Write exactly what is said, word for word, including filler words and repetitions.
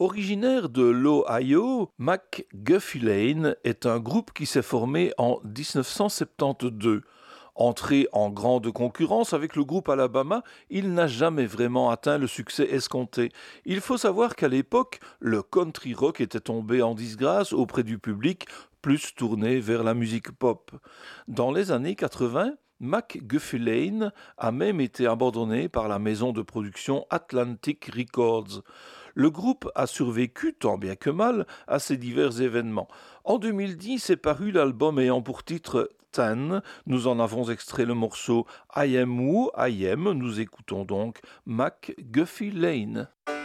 Originaire de l'Ohio, McGuffey Lane est un groupe qui s'est formé en dix-neuf cent soixante-douze. Entré en grande concurrence avec le groupe Alabama, il n'a jamais vraiment atteint le succès escompté. Il faut savoir qu'à l'époque, le country rock était tombé en disgrâce auprès du public, plus tourné vers la musique pop. Dans les années quatre-vingts, McGuffey Lane a même été abandonné par la maison de production Atlantic Records. Le groupe a survécu, tant bien que mal, à ces divers événements. En deux mille dix est paru l'album ayant pour titre Ten. Nous en avons extrait le morceau I Am Who I Am. Nous écoutons donc McGuffey Lane.